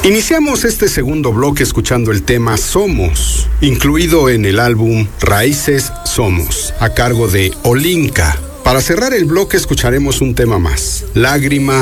Iniciamos este segundo bloque escuchando el tema Somos, incluido en el álbum Raíces Somos, a cargo de Olinka. Para cerrar el bloque escucharemos un tema más, Lágrima